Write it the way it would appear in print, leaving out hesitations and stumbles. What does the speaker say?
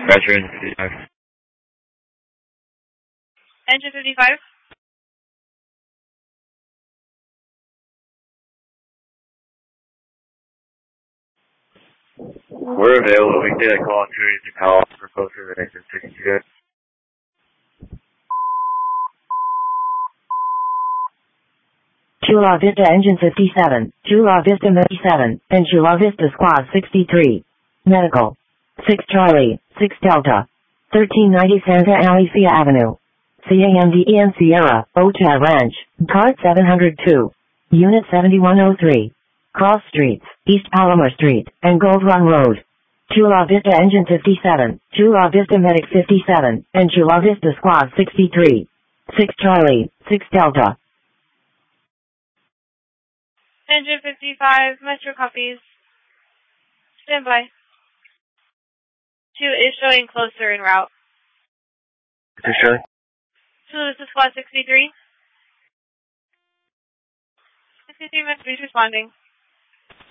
Roger, Engine 55. Engine 55. We're available. We can get a call to the call for closer than Engine 62. Chula Vista Engine 57, Chula Vista 97, and Chula Vista Squad 63. Medical. 6 Charlie, 6 Delta. 1390 Santa Alicia Avenue. CAMDEN Sierra, Ochad Ranch, Card 702. Unit 7103. Cross Streets, East Palomar Street, and Gold Run Road. Chula Vista Engine 57, Chula Vista Medic 57, and Chula Vista Squad 63. 6 Charlie, 6 Delta. Engine 55, Metro copies. Stand by. 2 is showing closer en route. Is Shirley? So this is Squad 63. 63 must be responding.